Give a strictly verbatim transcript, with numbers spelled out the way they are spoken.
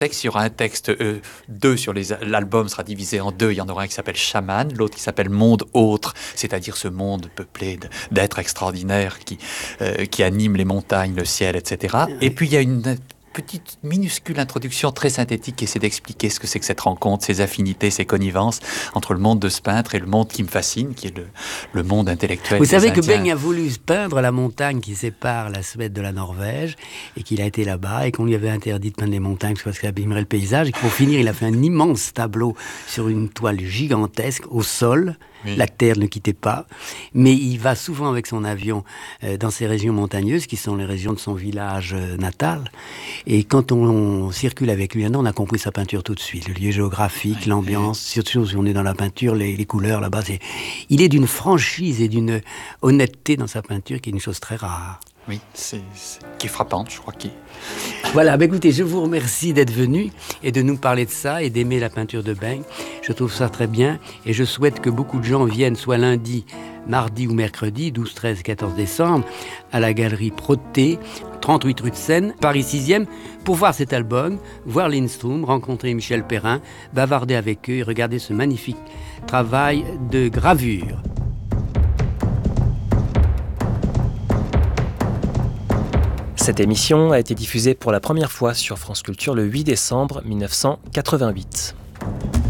texte, il y aura un texte, euh, deux sur les, l'album sera divisé en deux. Il y en aura un qui s'appelle Chaman, l'autre qui s'appelle Monde Autre, c'est-à-dire ce monde peuplé de, d'êtres extraordinaires qui, euh, qui animent les montagnes, le ciel, et cetera. Et puis il y a une petite minuscule introduction très synthétique qui essaie d'expliquer ce que c'est que cette rencontre, ces affinités, ces connivences entre le monde de ce peintre et le monde qui me fascine, qui est le, le monde intellectuel. Vous savez Indiens. que Beng a voulu peindre la montagne qui sépare la Suède de la Norvège et qu'il a été là-bas et qu'on lui avait interdit de peindre les montagnes parce qu'il abîmerait le paysage et que pour finir il a fait un immense tableau sur une toile gigantesque au sol. Oui. La terre ne quittait pas, mais il va souvent avec son avion euh, dans ces régions montagneuses qui sont les régions de son village euh, natal. Et quand on, on circule avec lui, on a compris sa peinture tout de suite. Le lieu géographique, oui, l'ambiance, oui. Surtout si on est dans la peinture, les, les couleurs là-bas. C'est... Il est d'une franchise et d'une honnêteté dans sa peinture qui est une chose très rare. Oui, c'est, c'est qui est frappante, je crois. Qui... Voilà, bah écoutez, je vous remercie d'être venu et de nous parler de ça et d'aimer la peinture de Beng. Je trouve ça très bien et je souhaite que beaucoup de gens viennent soit lundi, mardi ou mercredi, douze, treize et quatorze décembre, à la galerie Proté, trente-huit rue de Seine, Paris sixième, pour voir cet album, voir Lindström, rencontrer Michel Perrin, bavarder avec eux et regarder ce magnifique travail de gravure. Cette émission a été diffusée pour la première fois sur France Culture le huit décembre mille neuf cent quatre-vingt-huit.